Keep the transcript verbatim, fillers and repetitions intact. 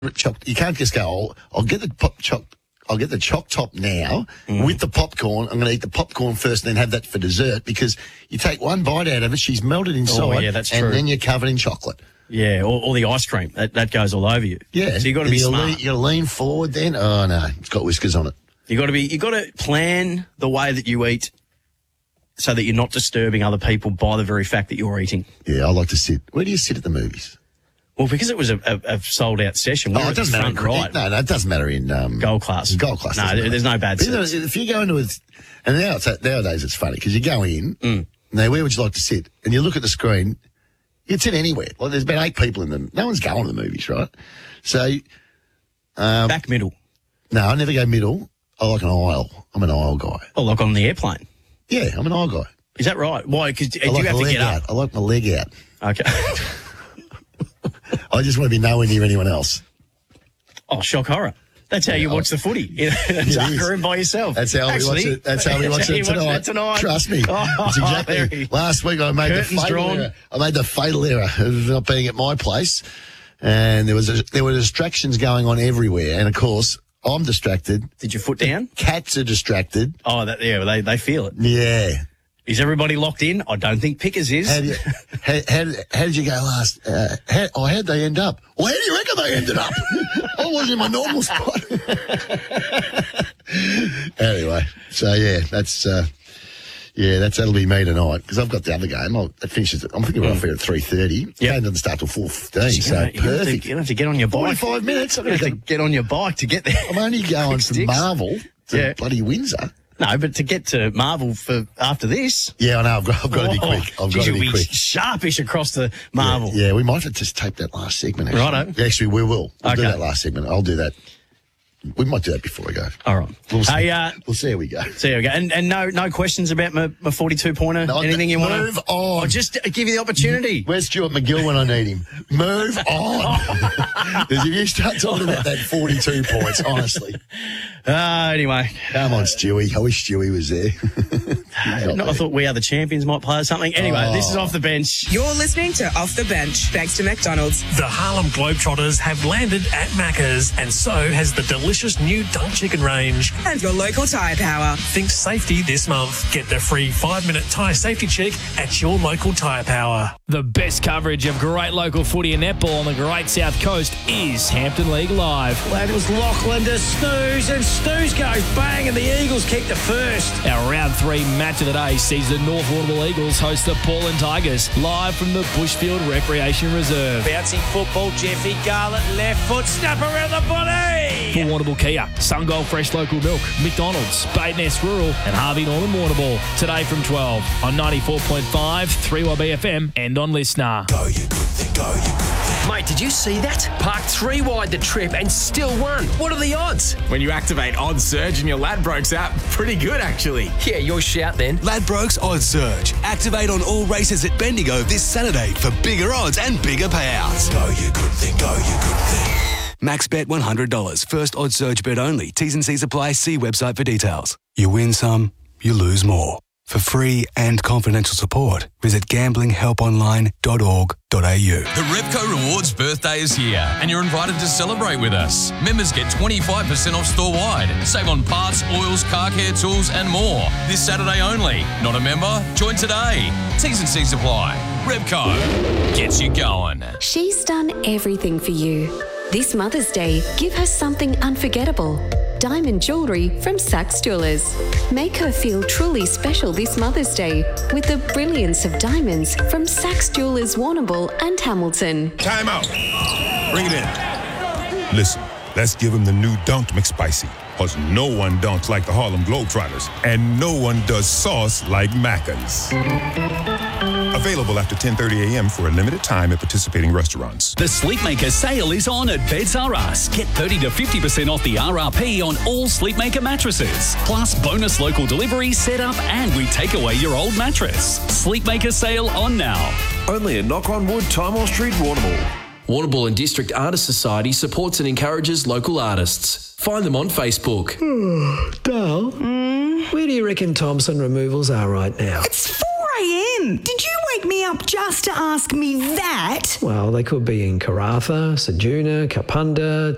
choc. You can't just go, I'll, I'll get the pop choc. I'll get the choc top now mm. with the popcorn. I'm going to eat the popcorn first and then have that for dessert because you take one bite out of it, she's melted inside. Oh, yeah, that's and true. then you're covered in chocolate. Yeah, or, or the ice cream. That, that goes all over you. Yeah. So you've got to be smart. Lean, you lean forward then. Oh, no, it's got whiskers on it. You got to be. You got to plan the way that you eat so that you're not disturbing other people by the very fact that you're eating. Yeah, I like to sit. Where do you sit at the movies? Well, because it was a, a, a sold-out session. Oh, it doesn't matter. In, right. No, no, it doesn't matter in um, gold class. Gold class. No, there, there's no bad seats. If you go into it, and now it's, nowadays it's funny because you go in. Mm. Now, where would you like to sit? And you look at the screen. You can sit anywhere. Like there's about eight people in them. No one's going to the movies, right? So, um, back middle. No, I never go middle. I like an aisle. I'm an aisle guy. Oh, like on the airplane. Yeah, I'm an aisle guy. Is that right? Why? Because do like you have to get out. up? I like my leg out. Okay. I just want to be nowhere near anyone else. Oh, shock horror. That's how yeah, you watch the footy in a dark room by yourself. That's how Actually, we watch it. That's how we watch it tonight. It tonight. Trust me. Oh, it's exactly. Last week I made the fatal drawn. error. I made the fatal error of not being at my place, and there was a, there were distractions going on everywhere. And of course, I'm distracted. Did your foot down? Cats are distracted. Oh, that, yeah, they they feel it. Yeah. Is everybody locked in? I don't think Pickers is. How did you, how, how, how did you go last? Uh, how, oh, how'd they end up? Well, how do you reckon they ended up? I wasn't in my normal spot. Anyway, so yeah, that's uh, yeah, that's that'll be me tonight because I've got the other game. I'll, it finishes. I'm thinking we're off here at three thirty. The game doesn't start till four fifteen. So gonna, you perfect. Have to, you have to get on your bike. Forty-five minutes. You have to get on your bike to get there. I'm only going from Marvel to yeah. bloody Windsor. No, but to get to Marvel for after this. Yeah, I know. I've got, I've got oh, to be quick. I've geez, got to be be quick. Sharpish across the Marvel. Yeah, yeah, we might have just taped that last segment. Actually. Righto. Actually, we will. We'll okay. do that last segment. I'll do that. We might do that before we go. All right. We'll see, hey, uh, we'll see how we go. See how we go. And, and no no questions about my, my forty-two pointer? No, Anything you want to... Move on. I'll just give you the opportunity. Where's Stuart McGill when I need him? Move on. Because if you start talking about that forty-two points, honestly. Uh, anyway. Come on, Stewie. I wish Stewie was there. no, there. I thought We Are the Champions might play or something. Anyway, oh. this is Off the Bench. You're listening to Off the Bench, thanks to McDonald's. The Harlem Globetrotters have landed at Macca's, and so has the delicious new Dunk Chicken range. And your local tyre power. Think safety this month. Get the free five-minute tyre safety check at your local tyre power. The best coverage of great local footy and netball on the great South Coast is Hampton League Live. That was Lachlan to Snooze, and Snooze goes bang, and the Eagles kick the first. Our round three match of the day sees the North Warrnambool Eagles host the Paulin Tigers, live from the Bushfield Recreation Reserve. Bouncing football, Jeffy Garlett, left foot, snap around the body. For Warrnambool Kia, Sungold Fresh Local Milk, McDonald's, Badeness Rural, and Harvey Norman Warrnambool. Today from twelve on ninety-four point five, three Y B F M, and on Listener. Go, you good thing, go, you good thing. Mate, did you see that? Parked three wide the trip and still won. What are the odds? When you activate Odds Surge in your Ladbrokes app, pretty good actually. Yeah, your shout then. Ladbrokes Odds Surge. Activate on all races at Bendigo this Saturday for bigger odds and bigger payouts. Go, you good thing, go, you good thing. Max bet one hundred dollars. First Odds Surge bet only. T's and C's apply. See website for details. You win some, you lose more. For free and confidential support, visit gambling help online dot org dot a u. The Repco Rewards birthday is here, and you're invited to celebrate with us. Members get twenty-five percent off store-wide. Save on parts, oils, car care tools, and more. This Saturday only. Not a member? Join today. T's and C's apply. Repco gets you going. She's done everything for you. This Mother's Day, give her something unforgettable. Diamond jewellery from Saks Jewellers. Make her feel truly special this Mother's Day with the brilliance of diamonds from Saks Jewellers Warrnambool and Hamilton. Time out. Bring it in. Listen, let's give him the new Dunked McSpicy. Because no one dunks like the Harlem Globetrotters. And no one does sauce like Macca's. Available after ten thirty a.m. for a limited time at participating restaurants. The Sleepmaker sale is on at Beds R Us. Get thirty to fifty percent off the R R P on all Sleepmaker mattresses. Plus bonus local delivery, setup, and we take away your old mattress. Sleepmaker sale on now. Only at Knock on Wood, Timor Street, Warrnambool. Warrnambool and District Artists Society supports and encourages local artists. Find them on Facebook. Dale, mm? where do you reckon Thompson Removals are right now? It's four a.m. Did you wake me up just to ask me that? Well, they could be in Karratha, Ceduna, Kapunda,